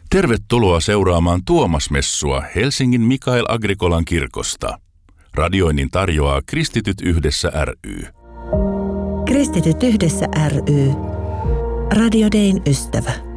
Tervetuloa seuraamaan Tuomasmessua Helsingin Mikael Agricolan kirkosta. Radioinnin tarjoaa Kristityt Yhdessä ry. Kristityt Yhdessä ry. Radio Dayn ystävä.